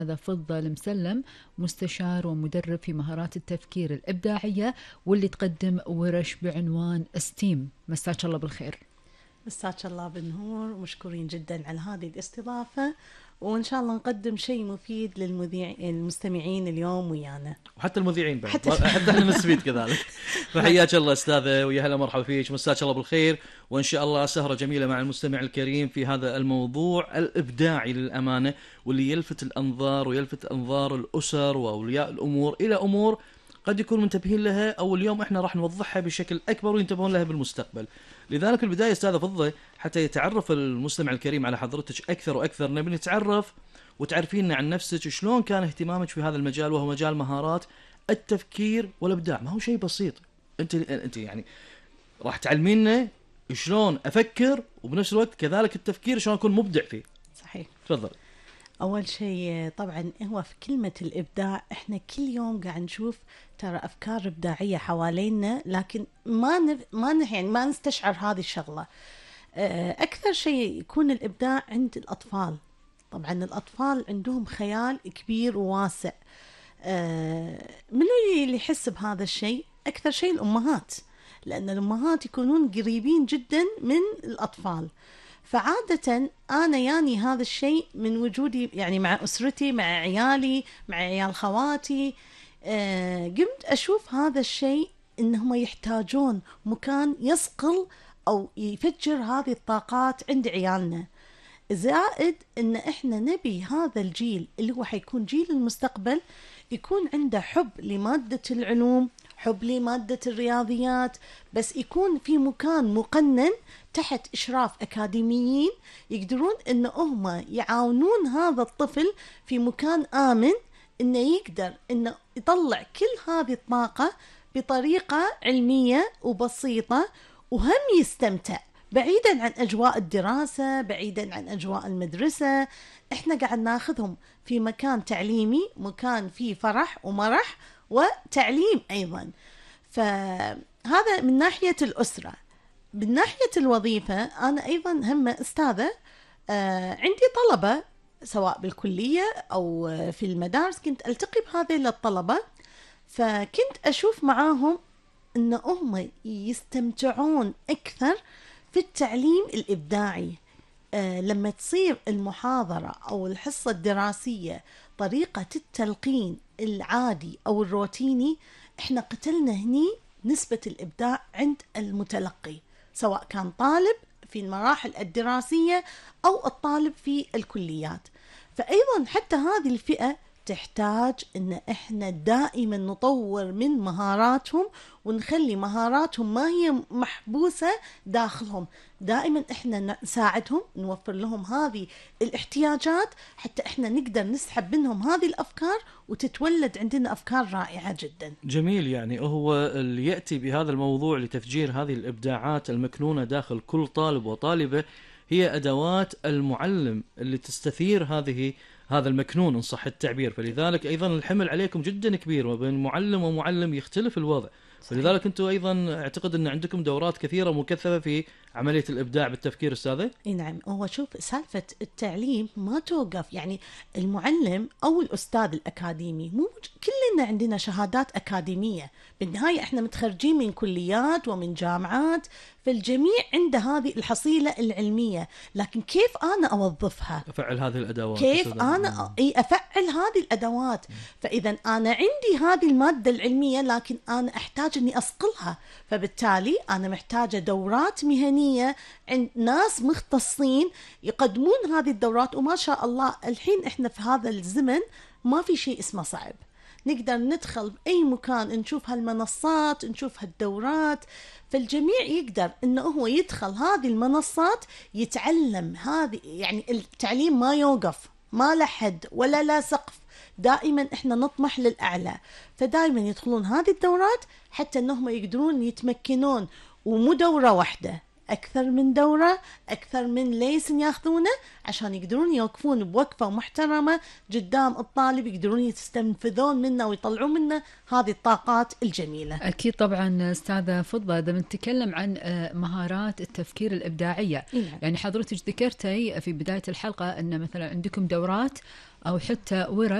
هذا فضة المسلم، مستشار ومدرب في مهارات التفكير الإبداعية، واللي تقدم ورش بعنوان ستيم. مساك الله بالخير. مساك الله بالنور، ومشكورين جدا على هذه الاستضافة، وإن شاء الله نقدم شيء مفيد للمستمعين اليوم ويانا، وحتى المذيعين بعد، حتى احنا نستفيد كذلك. فحياك الله استاذه، ويا هلا مرحبا فيك، مساك الله بالخير، وان شاء الله سهره جميله مع المستمع الكريم في هذا الموضوع الابداعي للامانه، واللي يلفت الانظار ويلفت انظار الاسر واولياء الامور الى امور قد يكون منتبهين لها، او اليوم احنا راح نوضحها بشكل اكبر وينتبهون لها بالمستقبل. لذلك البدايه استاذه فضه، حتى يتعرف المستمع الكريم على حضرتك اكثر واكثر، نبي نتعرف وتعرفين عن نفسك شلون كان اهتمامك في هذا المجال، وهو مجال مهارات التفكير والابداع. ما هو شيء بسيط، انت يعني راح تعلمينا شلون افكر، وبنفس الوقت كذلك التفكير شلون اكون مبدع فيه. صحيح. تفضل. أول شيء طبعا هو في كلمة الإبداع، إحنا كل يوم قاعد نشوف ترى أفكار إبداعية حوالينا، لكن ما نستشعر هذه الشغلة. أكثر شيء يكون الإبداع عند الأطفال. طبعا الأطفال عندهم خيال كبير وواسع. من اللي يحس بهذا الشيء؟ أكثر شيء الأمهات، لأن الأمهات يكونون قريبين جدا من الأطفال. فعادة أنا يعني هذا الشيء من وجودي يعني مع أسرتي، مع عيالي، مع عيال خواتي. قمت أشوف هذا الشيء إنهم يحتاجون مكان يصقل أو يفجر هذه الطاقات عند عيالنا. زائد إن إحنا نبي هذا الجيل اللي هو حيكون جيل المستقبل يكون عنده حب لمادة العلوم، حب لمادة الرياضيات، بس يكون في مكان مقنن تحت إشراف أكاديميين يقدرون إن هم يعاونون هذا الطفل في مكان آمن، إنه يقدر إنه يطلع كل هذه الطاقة بطريقة علمية وبسيطة، وهم يستمتع بعيدا عن أجواء الدراسة، بعيدا عن أجواء المدرسة. إحنا قاعد ناخذهم في مكان تعليمي، مكان فيه فرح ومرح وتعليم أيضا. فهذا من ناحية الأسرة. من ناحية الوظيفة، أنا أيضا هم أستاذة، عندي طلبة سواء بالكلية أو في المدارس، كنت ألتقي بهذه الطلبة، فكنت أشوف معاهم أن هم يستمتعون أكثر في التعليم الإبداعي. لما تصير المحاضرة أو الحصة الدراسية طريقة التلقين العادي أو الروتيني، إحنا قتلنا هني نسبة الإبداع عند المتلقي، سواء كان طالب في المراحل الدراسية أو الطالب في الكليات. فأيضا حتى هذه الفئة تحتاج إن إحنا دائما نطور من مهاراتهم، ونخلي مهاراتهم ما هي محبوسة داخلهم. دائما إحنا نساعدهم، نوفر لهم هذه الاحتياجات حتى إحنا نقدر نسحب منهم هذه الأفكار وتتولد عندنا أفكار رائعة جدا. جميل. يعني هو اللي يأتي بهذا الموضوع لتفجير هذه الإبداعات المكنونة داخل كل طالب وطالبة هي أدوات المعلم اللي تستثير هذا المكنون إن صح التعبير. فلذلك أيضا الحمل عليكم جدا كبير، وبين معلم ومعلم يختلف الوضع. فلذلك أنتم أيضا أعتقد أن عندكم دورات كثيرة مكثفة في عملية الإبداع بالتفكير أستاذة. نعم. هو شوف، سالفة التعليم ما توقف، يعني المعلم أو الأستاذ الأكاديمي مو كلنا عندنا شهادات أكاديمية، بالنهاية إحنا متخرجين من كليات ومن جامعات، فالجميع عنده هذه الحصيلة العلمية، لكن كيف أنا أوظفها؟ أفعل هذه الأدوات، كيف أنا أفعل هذه الأدوات؟ فإذا أنا عندي هذه المادة العلمية، لكن أنا أحتاج أني أصقلها، فبالتالي أنا محتاجة دورات مهنية عند ناس مختصين يقدمون هذه الدورات. وما شاء الله الحين إحنا في هذا الزمن ما في شيء اسمه صعب، نقدر ندخل بأي مكان نشوف هالمنصات، نشوف هالدورات، فالجميع يقدر إنه هو يدخل هذه المنصات يتعلم. هذه يعني التعليم ما يوقف، ما له حد ولا لا سقف، دائما إحنا نطمح للأعلى. فدائما يدخلون هذه الدورات حتى إنهم يقدرون يتمكنون، ومو دورة واحدة، أكثر من دورة، أكثر من ليسن ياخذونه عشان يقدرون يوقفون بوقفة محترمة قدام الطالب، يقدرون يستنفذون منه ويطلعون منه هذه الطاقات الجميلة. أكيد طبعا أستاذة فضة، إذا بنتكلم عن مهارات التفكير الإبداعية، يعني حضرتك ذكرتي في بداية الحلقة أن مثلا عندكم دورات أو حتى ورش